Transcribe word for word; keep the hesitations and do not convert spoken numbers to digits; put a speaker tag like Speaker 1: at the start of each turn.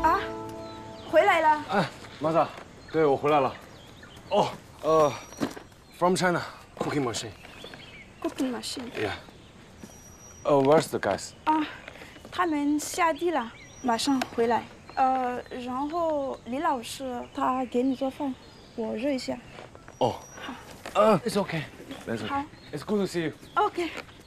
Speaker 1: 啊，回来了。
Speaker 2: 哎，马萨，对我回来了。哦，呃 ，from China cooking machine。
Speaker 1: Cooking machine。
Speaker 2: Yeah。呃 ，Where's the guys？
Speaker 1: 啊，他们下地了，马上回来。呃，然后李老师他给你做饭，我热一下。
Speaker 2: 哦。
Speaker 1: 好。
Speaker 2: 呃，It's okay。It's okay。
Speaker 1: 好。
Speaker 2: It's good to see you。
Speaker 1: OK。